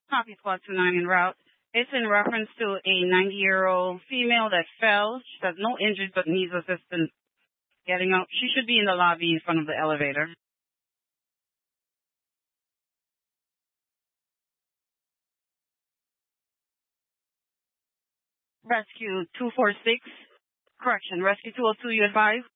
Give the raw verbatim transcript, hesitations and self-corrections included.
Copy squad two nine en route. It's in reference to a ninety-year-old female that fell. She has no injuries but needs assistance getting out. She should be in the lobby in front of the elevator. Rescue two four six. Correction, Rescue two oh two, you advise?